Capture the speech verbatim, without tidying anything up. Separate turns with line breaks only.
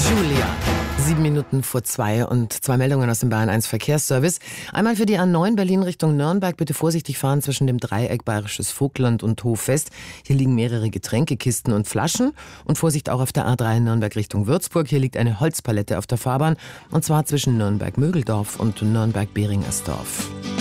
Julia. Sieben Minuten vor zwei und zwei Meldungen aus dem Bayern eins Verkehrsservice. Einmal für die A neun Berlin Richtung Nürnberg. Bitte vorsichtig fahren zwischen dem Dreieck Bayerisches Vogtland und Hoffest. Hier liegen mehrere Getränkekisten und Flaschen. Und Vorsicht auch auf der A drei Nürnberg Richtung Würzburg. Hier liegt eine Holzpalette auf der Fahrbahn. Und zwar zwischen Nürnberg-Mögeldorf und Nürnberg-Beringersdorf.